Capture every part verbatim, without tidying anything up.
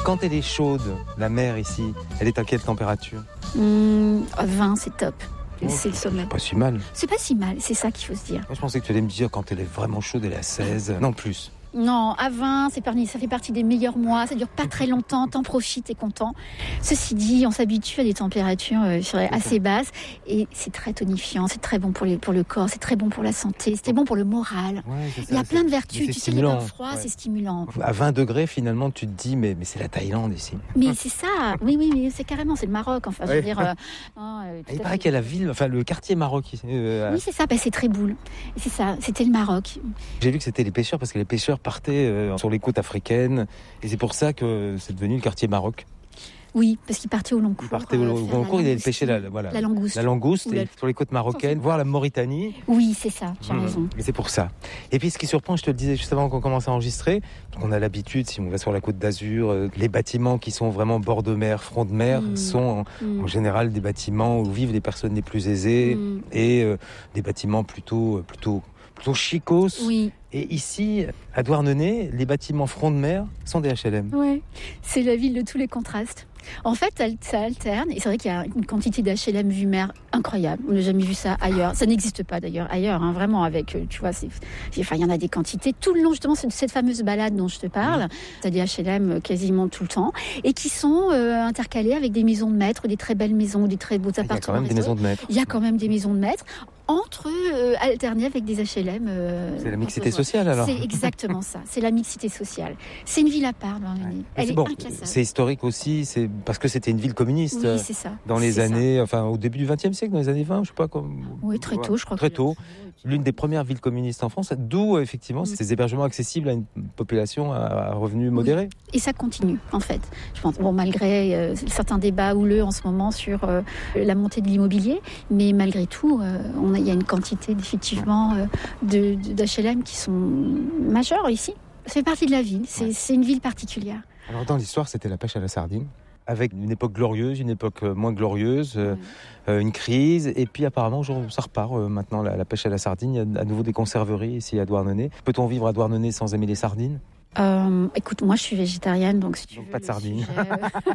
Quand elle est chaude, la mer ici, elle est à quelle température ? Mmh, vingt, c'est top. Oh, c'est le sommet. C'est pas si mal. C'est pas si mal, c'est ça qu'il faut se dire. Moi, je pensais que tu allais me dire quand elle est vraiment chaude, elle est à seize. Non, plus. Non, à vingt, c'est parmi, ça fait partie des meilleurs mois. Ça dure pas très longtemps, t'en profites, t'es content. Ceci dit, on s'habitue à des températures euh, assez basses et c'est très tonifiant, c'est très bon pour, les, pour le corps, c'est très bon pour la santé, c'est bon pour le moral. Ouais, c'est ça, Il y a c'est, plein de vertus. Tu sais, les bains froids, ouais. c'est stimulant. À vingt degrés, finalement, tu te dis, mais, mais c'est la Thaïlande ici. Mais c'est ça, oui, oui, mais c'est carrément, c'est le Maroc. Enfin, je veux ouais. dire. Euh, non, euh, il paraît qu'il y a la ville, enfin le quartier Maroc ici. Euh, oui, c'est ça, bah, c'est très boule. C'est ça, c'était le Maroc. J'ai vu que c'était les pêcheurs parce que les pêcheurs partaient euh, sur les côtes africaines et c'est pour ça que c'est devenu le quartier Maroc. Oui, parce qu'il partait au long cours. Il partait au long, long cours, il allait pêcher la, voilà, la langouste, la langouste et la... sur les côtes marocaines, voire la Mauritanie. Oui, c'est ça, tu as mmh. raison. Et c'est pour ça. Et puis ce qui surprend, je te le disais juste avant qu'on commence à enregistrer, on a l'habitude, si on va sur la côte d'Azur, euh, les bâtiments qui sont vraiment bord de mer, front de mer, mmh. sont en, mmh. en général des bâtiments où vivent les personnes les plus aisées mmh. et euh, des bâtiments plutôt, plutôt, plutôt chicos. Oui. Et ici, à Douarnenez, les bâtiments front de mer sont des H L M. Oui, c'est la ville de tous les contrastes. En fait, ça alterne, et c'est vrai qu'il y a une quantité d'H L M vue mer incroyable. On n'a jamais vu ça ailleurs. Ça n'existe pas d'ailleurs ailleurs, hein, vraiment, avec, tu vois, c'est, enfin, il y en a des quantités. Tout le long, justement, de cette fameuse balade dont je te parle, mmh. tu as des H L M quasiment tout le temps, et qui sont euh, intercalés avec des maisons de maîtres, des très belles maisons, des très beaux appartements. Il y a quand même des maisons de maîtres. Il y a quand même des maisons de maîtres, entre euh, alternés avec des H L M. Euh, c'est la mixité sociale alors. C'est exactement ça, c'est la mixité sociale. C'est une ville à part, Douarnenez. Ouais. Elle est bon, inclassable. C'est historique aussi, c'est parce que c'était une ville communiste. Oui, c'est ça. Dans les c'est années, ça. enfin au début du vingtième siècle, dans les années vingt, je sais pas comme. Oui, très tôt, je crois. Très tôt. L'une des premières villes communistes en France, d'où effectivement mmh. ces hébergements accessibles à une population à revenus modérés. Oui. Et ça continue, en fait. Je pense, bon, malgré euh, certains débats houleux en ce moment sur euh, la montée de l'immobilier, mais malgré tout, euh, on a, il y a une quantité effectivement euh, de, de, d'H L M qui sont majeures ici. Ça fait partie de la ville. C'est, ouais. c'est une ville particulière. Alors dans l'histoire, c'était la pêche à la sardine. Avec une époque glorieuse, une époque moins glorieuse, euh, euh, une crise, et puis apparemment ça repart euh, maintenant la, la pêche à la sardine. Il y a à nouveau des conserveries ici à Douarnenez. Peut-on vivre à Douarnenez sans aimer les sardines ? Euh, écoute, moi je suis végétarienne, donc si tu donc veux, pas de sardines. Sujet...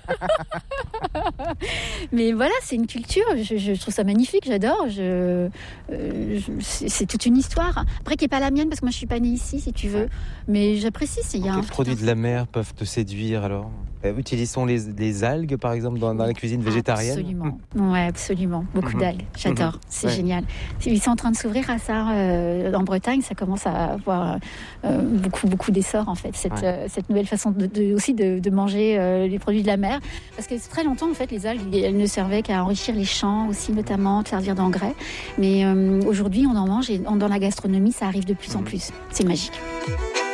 Mais voilà, c'est une culture. Je, je trouve ça magnifique, j'adore. Je, euh, je, c'est, c'est toute une histoire. Après, qui n'est pas la mienne parce que moi je suis pas née ici, si tu veux. Ouais. Mais j'apprécie. C'est, y a quels un produits de la mer peuvent te séduire alors ? Utilisons les, les algues par exemple dans, dans la cuisine végétarienne. Absolument. Ouais, absolument. Beaucoup mmh. d'algues. J'adore. Mmh. C'est ouais. génial. Ils sont en train de s'ouvrir à ça euh, en Bretagne. Ça commence à avoir euh, beaucoup beaucoup d'essor en fait. Cette, ouais. euh, cette nouvelle façon de, de, aussi de, de manger euh, les produits de la mer. Parce que c'est très longtemps en fait les algues elles ne servaient qu'à enrichir les champs aussi notamment, de servir d'engrais. Mais euh, aujourd'hui on en mange et dans la gastronomie ça arrive de plus mmh. en plus. C'est magique.